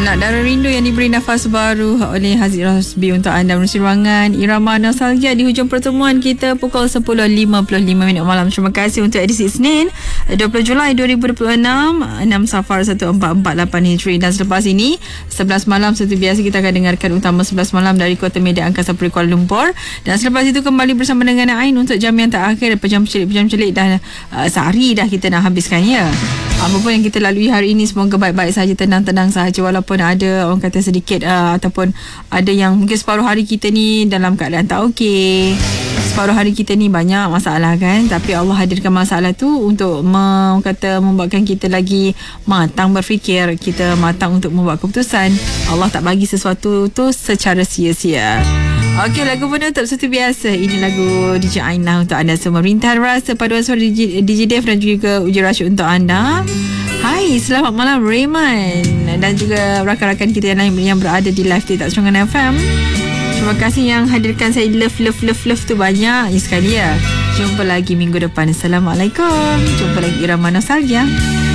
Nak Darah Rindu yang diberi nafas baru oleh Haziq Rosbi untuk anda menerusi ruangan Irama Nostalgia di hujung pertemuan kita pukul 10.55 malam. Terima kasih untuk edisi Isnin 20 Julai 2026 6 Safar 1448 Hijri. Dan selepas ini 11 malam seperti biasa kita akan dengarkan utama 11 malam dari Kota Medan Angkasa Puri Kuala Lumpur. Dan selepas itu kembali bersama dengan Ain untuk jam yang terakhir, pejam celik dan sehari dah kita nak habiskannya. Apa pun yang kita lalui hari ini semoga baik-baik saja, tenang-tenang saja, walaupun ada orang kata sedikit ataupun ada yang mungkin separuh hari kita ni dalam keadaan tak okey, separuh hari kita ni banyak masalah kan, tapi Allah hadirkan masalah tu untuk membuatkan kita lagi matang berfikir, kita matang untuk membuat keputusan. Allah tak bagi sesuatu tu secara sia-sia. Okey, lagu penutup seperti biasa. Ini lagu DJ Ainah untuk anda semua. Rintahan Rasa, paduan suara DJ Dev dan juga Uji Rashid untuk anda. Hai, selamat malam Raymond dan juga rakan-rakan kita yang lain yang berada di live di Tak Serongan FM. Terima kasih yang hadirkan saya. Love tu banyak sekali ya. Jumpa lagi minggu depan. Assalamualaikum. Jumpa lagi Irama Nostalgia.